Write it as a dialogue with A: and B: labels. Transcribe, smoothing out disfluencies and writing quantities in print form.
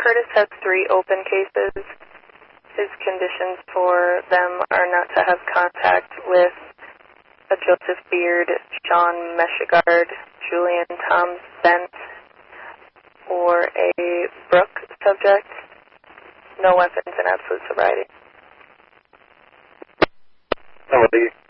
A: Curtis has 3 open cases. His conditions for them are not to have contact with a Joseph Beard, Sean Meshigard, Julian Tom Bent, or a Brooke subject. No weapons and absolute sobriety.
B: Somebody